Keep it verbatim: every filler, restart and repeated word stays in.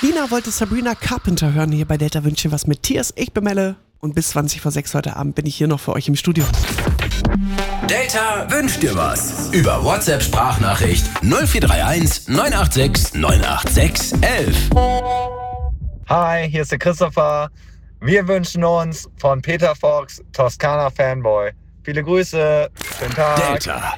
Lina wollte Sabrina Carpenter hören hier bei Delta Wünsche was mit Tiers. Ich bin Melle und bis zwanzig vor sechs heute Abend bin ich hier noch für euch im Studio. Delta wünscht dir was. Über WhatsApp-Sprachnachricht null vier drei eins neun acht sechs neun acht sechs elf. Hi, hier ist der Christopher. Wir wünschen uns von Peter Fox, Toskana Fanboy. Viele Grüße, schönen Tag. Delta.